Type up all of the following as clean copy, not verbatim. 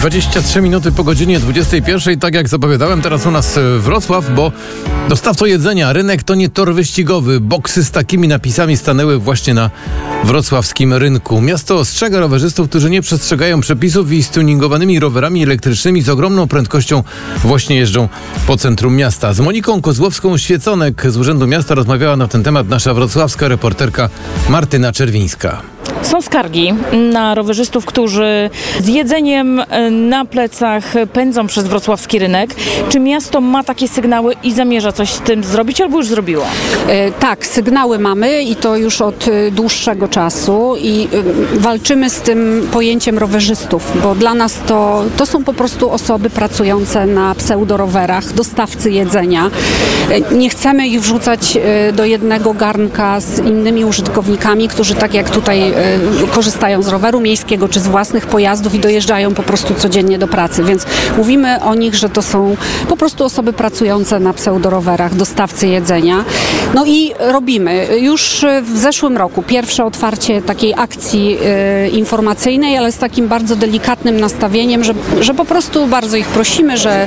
23 minuty po godzinie 21. Tak jak zapowiadałem, teraz u nas Wrocław, bo dostawco jedzenia. Rynek to nie tor wyścigowy. Boksy z takimi napisami stanęły właśnie na wrocławskim rynku. Miasto ostrzega rowerzystów, którzy nie przestrzegają przepisów i z tuningowanymi rowerami elektrycznymi z ogromną prędkością właśnie jeżdżą po centrum miasta. Z Moniką Kozłowską-Świeconek z Urzędu Miasta rozmawiała na ten temat nasza wrocławska reporterka Martyna Czerwińska. Są skargi na rowerzystów, którzy z jedzeniem na plecach pędzą przez wrocławski rynek. Czy miasto ma takie sygnały i zamierza coś z tym zrobić, albo już zrobiło? Tak, sygnały mamy i to już od dłuższego czasu i walczymy z tym pojęciem rowerzystów, bo dla nas to są po prostu osoby pracujące na pseudorowerach, dostawcy jedzenia. Nie chcemy ich wrzucać do jednego garnka z innymi użytkownikami, którzy tak jak tutaj korzystają z roweru miejskiego czy z własnych pojazdów i dojeżdżają po prostu codziennie do pracy, więc mówimy o nich, że to są po prostu osoby pracujące na pseudorowerach, dostawcy jedzenia. No i robimy. Już w zeszłym roku pierwsze otwarcie takiej akcji informacyjnej, ale z takim bardzo delikatnym nastawieniem, że po prostu bardzo ich prosimy, że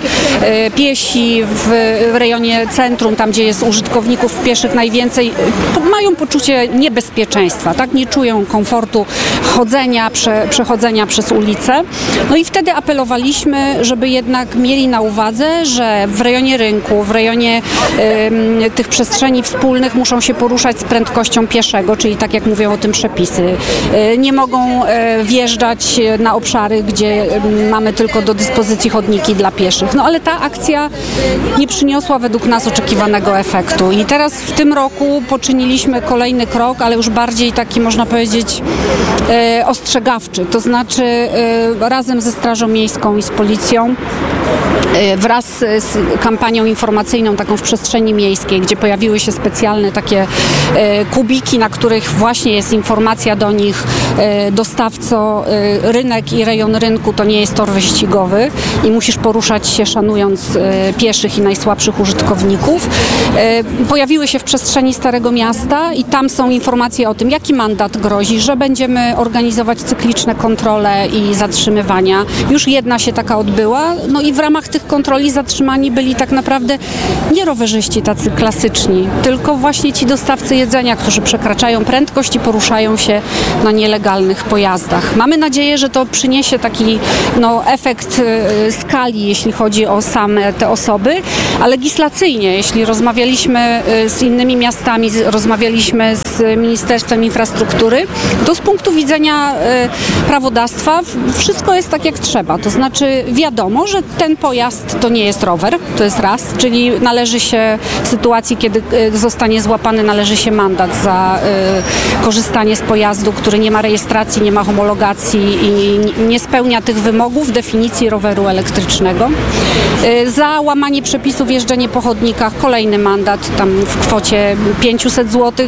piesi w rejonie centrum, tam gdzie jest użytkowników pieszych najwięcej, mają poczucie niebezpieczeństwa, tak? Nie czują komfortu chodzenia, przechodzenia przez ulicę. No i wtedy apelowaliśmy, żeby jednak mieli na uwadze, że w rejonie rynku, w rejonie tych przestrzeni wspólnych muszą się poruszać z prędkością pieszego, czyli tak jak mówią o tym przepisy. Nie mogą wjeżdżać na obszary, gdzie mamy tylko do dyspozycji chodniki dla pieszych. No ale ta akcja nie przyniosła według nas oczekiwanego efektu. I teraz w tym roku poczyniliśmy kolejny krok, ale już bardziej taki, można powiedzieć, ostrzegawczy. To znaczy razem ze Strażą Miejską i z Policją wraz z kampanią informacyjną taką w przestrzeni miejskiej, gdzie pojawiły się specjalne takie kubiki, na których właśnie jest informacja do nich: dostawco, rynek i rejon rynku to nie jest tor wyścigowy i musisz poruszać się szanując pieszych i najsłabszych użytkowników. Pojawiły się w przestrzeni Starego Miasta i tam są informacje o tym, jaki mandat grozi, że będziemy organizować cykliczne kontrole i zatrzymywania. Już jedna się taka odbyła, no i w ramach tych kontroli zatrzymani byli tak naprawdę nie rowerzyści tacy klasyczni, tylko właśnie ci dostawcy jedzenia, którzy przekraczają prędkość i poruszają się na nielegalnych pojazdach. Mamy nadzieję, że to przyniesie taki efekt skali, jeśli chodzi o same te osoby, a legislacyjnie, jeśli rozmawialiśmy z innymi miastami, rozmawialiśmy z Ministerstwem Infrastruktury, to z punktu widzenia prawodawstwa wszystko jest tak jak trzeba. To znaczy wiadomo, że ten pojazd to nie jest rower, to jest raz, czyli należy się w sytuacji, kiedy zostanie złapany, należy się mandat za korzystanie z pojazdu, który nie ma rejestracji, nie ma homologacji i nie spełnia tych wymogów definicji roweru elektrycznego. Za łamanie przepisów jeżdżenie po chodnikach kolejny mandat, tam w kwocie 500 zł,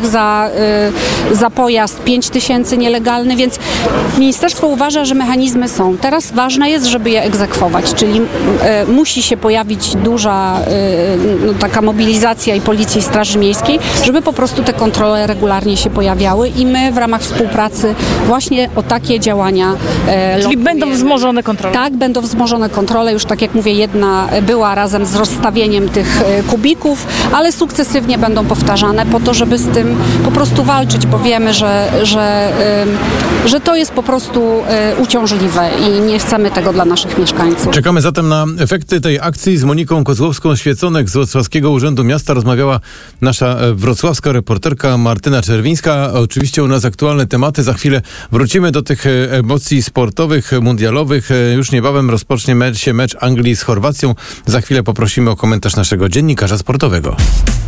za pojazd 5000 nielegalny, więc ministerstwo uważa, że mechanizmy są. Teraz ważne jest, żeby je egzekwować, czyli musi się pojawić duża taka mobilizacja i Policji, i Straży Miejskiej, żeby po prostu te kontrole regularnie się pojawiały i my w ramach współpracy właśnie o takie działania Czyli będą wzmożone kontrole? Tak, będą wzmożone kontrole. Już tak jak mówię, jedna była razem z rozstawieniem tych kubików, ale sukcesywnie będą powtarzane po to, żeby z tym po prostu walczyć, bo wiemy, że to jest po prostu uciążliwe i nie chcemy tego dla naszych mieszkańców. Czekamy zatem na efekty tej akcji. Z Moniką Kozłowską-Świeconek z Wrocławskiego Urzędu Miasta rozmawiała nasza wrocławska reporterka Martyna Czerwińska. Oczywiście u nas aktualne tematy. Za chwilę wrócimy do tych emocji sportowych, mundialowych. Już niebawem rozpocznie się mecz Anglii z Chorwacją. Za chwilę poprosimy o komentarz naszego dziennikarza sportowego.